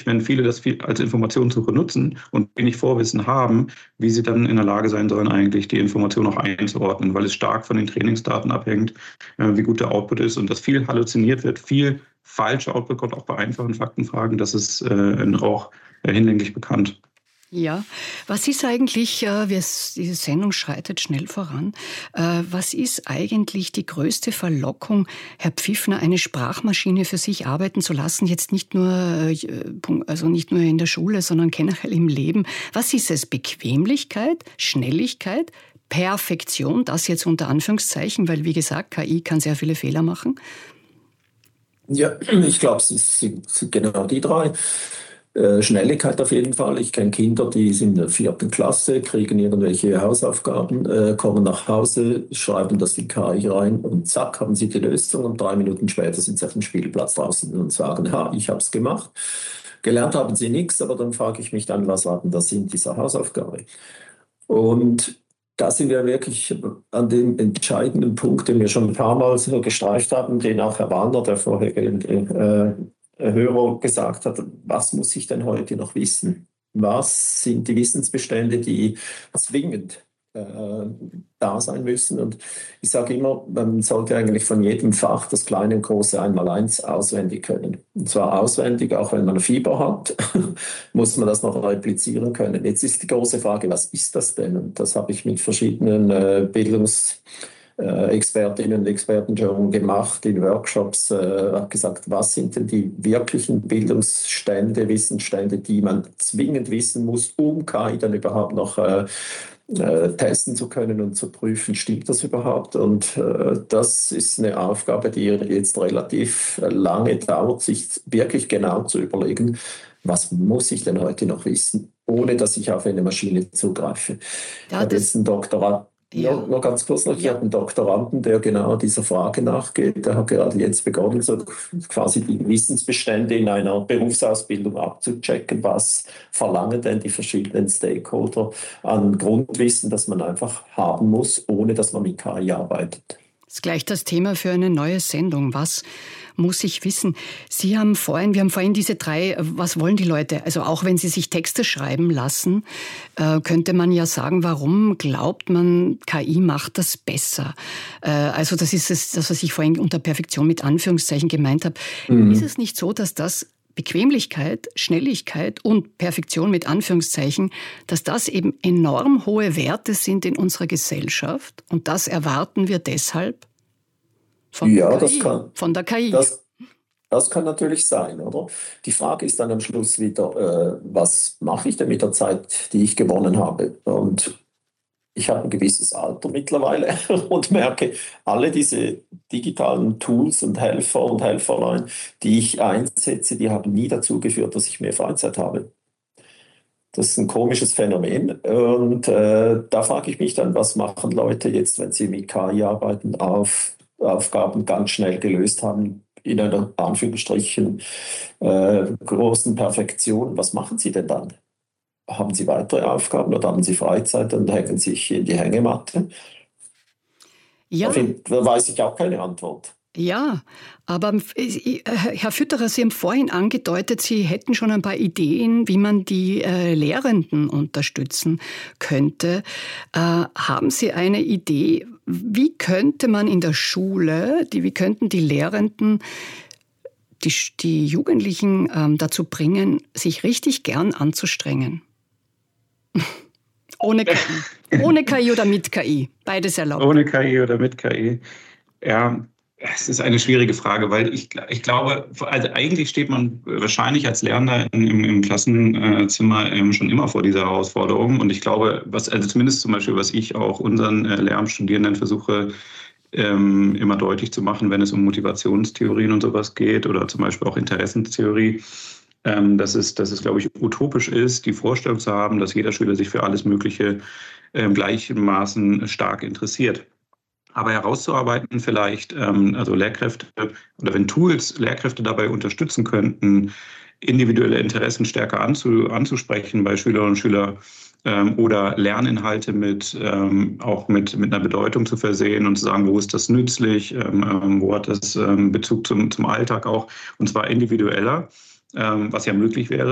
schwierig, wenn viele das viel als Informationssuche nutzen und wenig Vorwissen haben, wie sie dann in der Lage sein sollen, eigentlich die Information auch einzuordnen, weil es stark von den Trainingsdaten abhängt, wie gut der Output ist und dass viel halluziniert wird, viel falscher Output kommt auch bei einfachen Faktenfragen. Das ist auch hinlänglich bekannt. Ja, was ist eigentlich, diese Sendung schreitet schnell voran, was ist eigentlich die größte Verlockung, Herr Pfiffner, eine Sprachmaschine für sich arbeiten zu lassen, jetzt nicht nur in der Schule, sondern generell im Leben? Was ist es? Bequemlichkeit, Schnelligkeit, Perfektion, das jetzt unter Anführungszeichen, weil wie gesagt, KI kann sehr viele Fehler machen? Ja, ich glaube, es sind genau die drei. Schnelligkeit auf jeden Fall. Ich kenne Kinder, die sind in der 4. Klasse, kriegen irgendwelche Hausaufgaben, kommen nach Hause, schreiben das in KI rein und zack, haben sie die Lösung und 3 Minuten später sind sie auf dem Spielplatz draußen und sagen, ha, ich habe es gemacht. Gelernt haben sie nichts, aber dann frage ich mich dann, was war denn der Sinn dieser Hausaufgabe? Und da sind wir wirklich an dem entscheidenden Punkt, den wir schon ein paar Mal so gestreift haben, den auch Herr Wallner, der vorherige Hörer, gesagt hat, was muss ich denn heute noch wissen? Was sind die Wissensbestände, die zwingend da sein müssen? Und ich sage immer, man sollte eigentlich von jedem Fach das kleine und große Einmaleins auswendig können. Und zwar auswendig, auch wenn man Fieber hat, muss man das noch replizieren können. Jetzt ist die große Frage, was ist das denn? Und das habe ich mit verschiedenen Expertinnen und Experten schon gemacht in Workshops, habe gesagt, was sind denn die wirklichen Bildungsstände, Wissensstände, die man zwingend wissen muss, um KI dann überhaupt noch testen zu können und zu prüfen, stimmt das überhaupt? Und das ist eine Aufgabe, die jetzt relativ lange dauert, sich wirklich genau zu überlegen, was muss ich denn heute noch wissen, ohne dass ich auf eine Maschine zugreife. Ich habe jetzt ein Doktorat. Ja. Noch ganz kurz noch, ich habe einen Doktoranden, der genau dieser Frage nachgeht. Der hat gerade jetzt begonnen, so quasi die Wissensbestände in einer Berufsausbildung abzuchecken. Was verlangen denn die verschiedenen Stakeholder an Grundwissen, das man einfach haben muss, ohne dass man mit KI arbeitet? Das ist gleich das Thema für eine neue Sendung. Was muss ich wissen? Wir haben vorhin diese drei, was wollen die Leute? Also auch wenn sie sich Texte schreiben lassen, könnte man ja sagen, warum glaubt man, KI macht das besser? Also das ist das, was ich vorhin unter Perfektion mit Anführungszeichen gemeint habe. Ist es nicht so, dass das Bequemlichkeit, Schnelligkeit und Perfektion mit Anführungszeichen, dass das eben enorm hohe Werte sind in unserer Gesellschaft und das erwarten wir deshalb von der KI. Das kann natürlich sein, oder? Die Frage ist dann am Schluss wieder, was mache ich denn mit der Zeit, die ich gewonnen habe? Und ich habe ein gewisses Alter mittlerweile und merke, alle diese digitalen Tools und Helfer und Helferlein, die ich einsetze, die haben nie dazu geführt, dass ich mehr Freizeit habe. Das ist ein komisches Phänomen. Und da frage ich mich dann, was machen Leute jetzt, wenn sie mit KI arbeiten, Aufgaben ganz schnell gelöst haben, in einer Anführungsstrichen großen Perfektion. Was machen sie denn dann? Haben sie weitere Aufgaben oder haben sie Freizeit und hängen sich in die Hängematte? Ja. Da weiß ich auch keine Antwort. Ja, aber Herr Fütterer, Sie haben vorhin angedeutet, Sie hätten schon ein paar Ideen, wie man die Lehrenden unterstützen könnte. Haben Sie eine Idee, wie könnte man in der Schule, wie könnten die Lehrenden die Jugendlichen dazu bringen, sich richtig gern anzustrengen? Ohne KI. Ohne KI oder mit KI. Beides erlaubt. Ohne KI oder mit KI. Ja, es ist eine schwierige Frage, weil ich glaube, also eigentlich steht man wahrscheinlich als Lernender im Klassenzimmer schon immer vor dieser Herausforderung. Und ich glaube, also zumindest zum Beispiel, was ich auch unseren Lehramtsstudierenden versuche, immer deutlich zu machen, wenn es um Motivationstheorien und sowas geht oder zum Beispiel auch Interessenstheorie, dass es, glaube ich, utopisch ist, die Vorstellung zu haben, dass jeder Schüler sich für alles Mögliche gleichermaßen stark interessiert. Aber herauszuarbeiten vielleicht, also Lehrkräfte oder wenn Tools Lehrkräfte dabei unterstützen könnten, individuelle Interessen stärker anzusprechen bei Schülerinnen und Schülern oder Lerninhalte auch mit einer Bedeutung zu versehen und zu sagen, wo ist das nützlich, wo hat das Bezug zum Alltag auch, und zwar individueller, was ja möglich wäre.